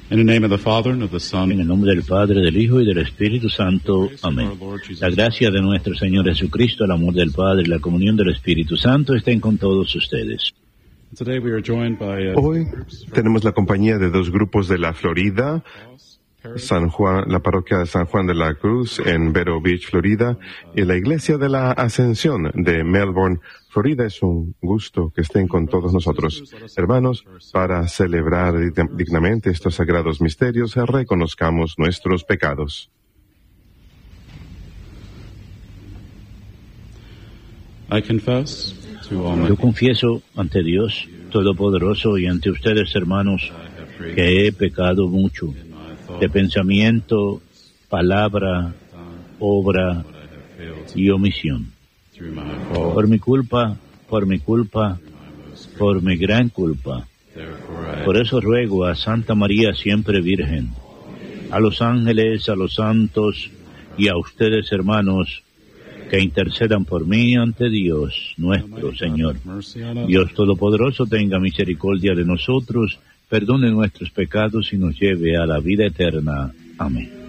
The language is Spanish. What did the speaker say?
In the name of the Father, and of the Son, En el nombre del Padre, del Hijo y del Espíritu Santo. Amén. La gracia de nuestro Señor Jesucristo, el amor del Padre y la comunión del Espíritu Santo estén con todos ustedes. today we are joined by Hoy tenemos la compañía de dos grupos de la Florida, San Juan, la parroquia de San Juan de la Cruz en Vero Beach, Florida, y la Iglesia de la Ascensión de Melbourne, Florida. Es un gusto que estén con todos nosotros, hermanos, para celebrar dignamente estos sagrados misterios. Reconozcamos nuestros pecados. I confess to Almighty Yo confieso ante Dios Todopoderoso y ante ustedes, hermanos, que he pecado mucho, de pensamiento, palabra, obra y omisión. through my fault. Por mi culpa, por mi gran culpa. Therefore, Por eso ruego a Santa María siempre Virgen, a los ángeles, a los santos y a ustedes, hermanos, que intercedan por mí ante Dios, nuestro Señor. mercy on us. Dios Todopoderoso tenga misericordia de nosotros, perdone nuestros pecados y nos lleve a la vida eterna. Amén.